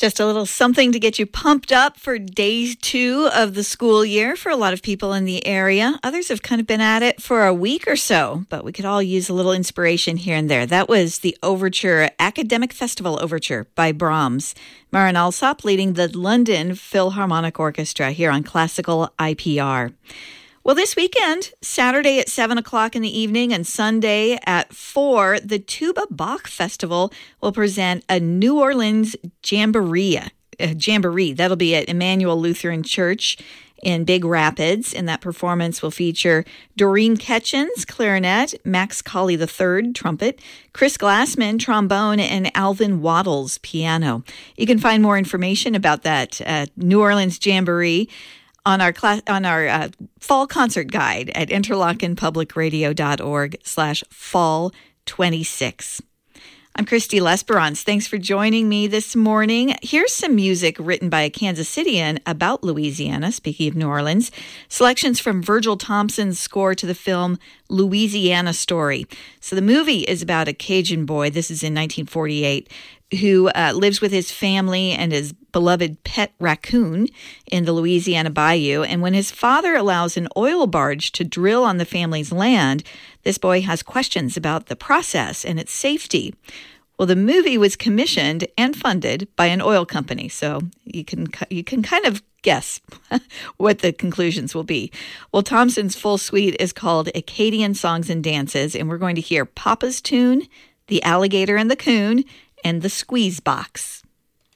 Just a little something to get you pumped up for day 2 of the school year for a lot of people in the area. Others have kind of been at it for a week or so, but we could all use a little inspiration here and there. That was the Overture, Academic Festival Overture by Brahms. Maren Alsop leading the London Philharmonic Orchestra here on Classical IPR. Well, this weekend, Saturday at 7 o'clock in the evening and Sunday at 4, the Tuba Bach Festival will present a New Orleans jamboree. That'll be at Emmanuel Lutheran Church in Big Rapids, and that performance will feature Doreen Ketchens, clarinet, Max Colley III, trumpet, Chris Glassman, trombone, and Alvin Waddles, piano. You can find more information about that New Orleans jamboree on our fall concert guide at interlockenpublicradio.org/fall26. I'm Christy Lesperance. Thanks for joining me this morning. Here's some music written by a Kansas Cityan about Louisiana, speaking of New Orleans. Selections from Virgil Thompson's score to the film Louisiana Story. So the movie is about a Cajun boy, this is in 1948, who lives with his family and his beloved pet raccoon in the Louisiana Bayou. And when his father allows an oil barge to drill on the family's land, this boy has questions about the process and its safety. Well, the movie was commissioned and funded by an oil company, so you can kind of guess what the conclusions will be. Well, Thompson's full suite is called Acadian Songs and Dances, and we're going to hear Papa's Tune, The Alligator and the Coon, and The Squeeze Box.